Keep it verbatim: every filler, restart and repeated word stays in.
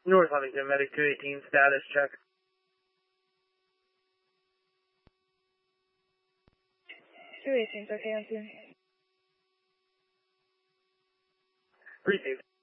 North Huntington, Medic two eighteen, status check. two eighteen's okay on scene. Received.